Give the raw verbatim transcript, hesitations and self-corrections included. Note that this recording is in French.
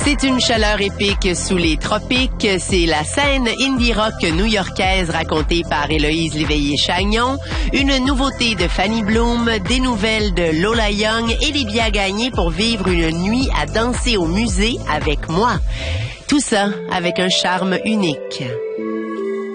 C'est une chaleur épique sous les tropiques. C'est la scène indie rock new-yorkaise racontée par Héloïse Léveillé-Chagnon, une nouveauté de Fanny Bloom, des nouvelles de Lola Young et les billets à gagner pour vivre une nuit à danser au musée avec moi. Tout ça avec un charme unique.